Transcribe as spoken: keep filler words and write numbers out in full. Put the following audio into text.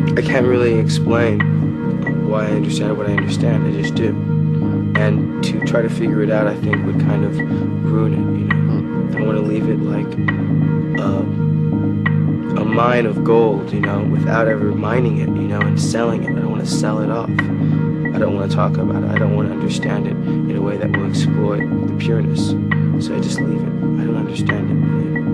I can't really explain why I understand what I understand. I just do. And to try to figure it out, I think, would kind of ruin it, you know. I want to leave it like a, a mine of gold, you know, without ever mining it, you know, and selling it. I don't want to sell it off. I don't want to talk about it. I don't want to understand it in a way that will exploit the pureness. So I just leave it. I don't understand it.